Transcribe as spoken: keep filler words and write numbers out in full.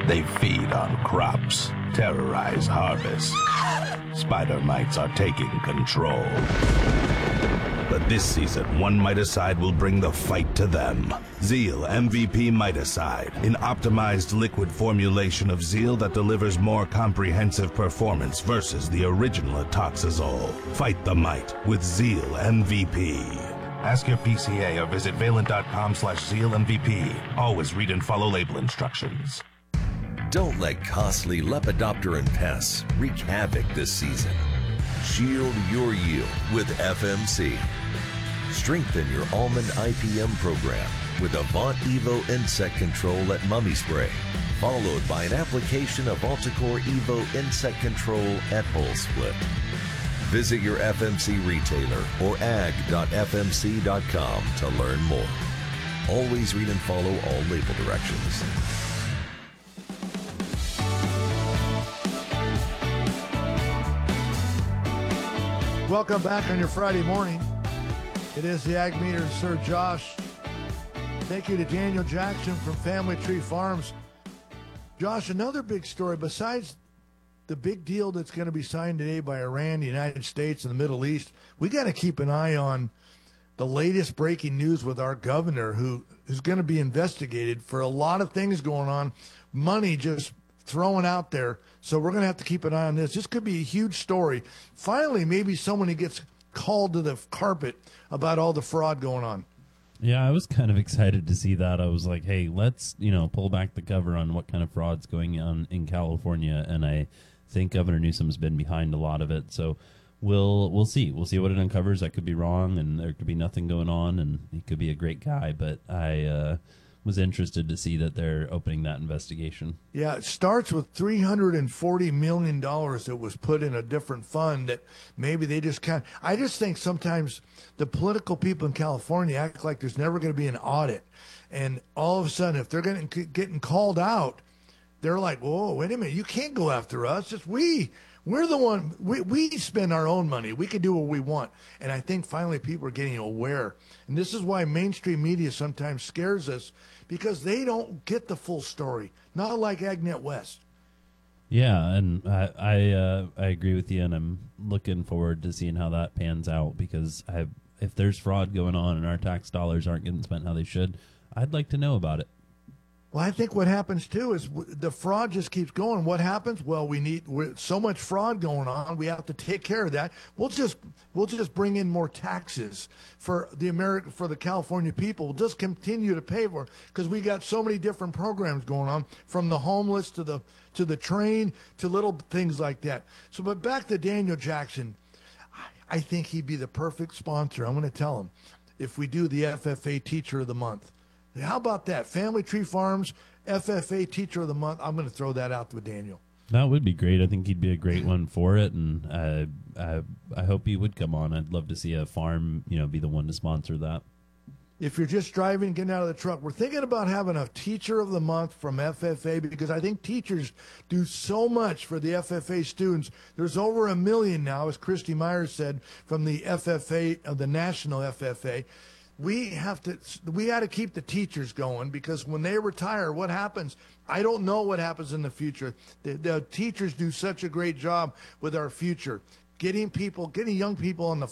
They feed on crops, terrorize harvests. Spider mites are taking control. But this season, one miticide will bring the fight to them. Zeal M V P Miticide, an optimized liquid formulation of Zeal that delivers more comprehensive performance versus the original Atoxazole. Fight the mite with Zeal M V P. Ask your P C A or visit valent.com slash Zeal M V P. Always read and follow label instructions. Don't let costly Lepidopteran pests wreak havoc this season. Shield your yield with F M C. Strengthen your almond I P M program with Avant Evo Insect Control at Mummy Spray, followed by an application of Alticore Evo Insect Control at Hull Split. Visit your F M C retailer or ag dot f m c dot com to learn more. Always read and follow all label directions. Welcome back on your Friday morning. It is the Ag Meter, Sir Josh. Thank you to Daniel Jackson from Family Tree Farms. Josh, another big story besides the big deal that's going to be signed today by Iran, the United States, and the Middle East. We got to keep an eye on the latest breaking news with our governor, who is going to be investigated for a lot of things going on, money just thrown out there. So we're going to have to keep an eye on this. This could be a huge story. Finally, maybe someone who gets called to the carpet about all the fraud going on. Yeah, I was kind of excited to see that. I was like, hey, let's, you know, pull back the cover on what kind of fraud's going on in California. And I think Governor Newsom's been behind a lot of it. So we'll we'll see. We'll see what it uncovers. I could be wrong, and there could be nothing going on, and he could be a great guy. But I uh, was interested to see that they're opening that investigation. Yeah, it starts with three hundred forty million dollars that was put in a different fund that maybe they just can't. I just think sometimes the political people in California act like there's never going to be an audit. And all of a sudden, if they're getting, getting called out, they're like, whoa, wait a minute, you can't go after us. It's we. We're the one, we, we spend our own money. We can do what we want. And I think finally people are getting aware. And this is why mainstream media sometimes scares us, because they don't get the full story. Not like AgNet West. Yeah, and I I, uh, I agree with you, and I'm looking forward to seeing how that pans out, because I, if there's fraud going on and our tax dollars aren't getting spent how they should, I'd like to know about it. Well, I think what happens, too, is w- the fraud just keeps going. What happens? Well, we need with so much fraud going on, we have to take care of that. We'll just we'll just bring in more taxes for the American for the California people. We'll just continue to pay for it because we got so many different programs going on, from the homeless to the to the train to little things like that. So, but back to Daniel Jackson, I, I think he'd be the perfect sponsor. I'm going to tell him if we do the F F A Teacher of the Month. How about that? Family Tree Farms, F F A Teacher of the Month. I'm going to throw that out with Daniel. That would be great. I think he'd be a great one for it, and uh, I I hope he would come on. I'd love to see a farm, you know, be the one to sponsor that. If you're just driving, getting out of the truck, we're thinking about having a Teacher of the Month from F F A, because I think teachers do so much for the F F A students. There's over a million now, as Christy Myers said, from the F F A, of the National F F A. We have to, we got to keep the teachers going, because when they retire, what happens? I don't know what happens in the future. The, the teachers do such a great job with our future, getting people, getting young people on the